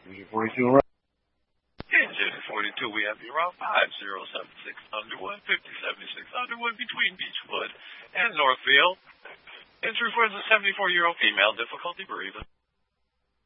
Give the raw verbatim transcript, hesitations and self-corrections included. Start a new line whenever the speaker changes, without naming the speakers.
forty-two right.
Engine forty-two, we have you around five zero seven six Underwood, fifty seventy-six Underwood between Beechwood and Northfield. Entry for the seventy-four-year-old female, difficulty breathing.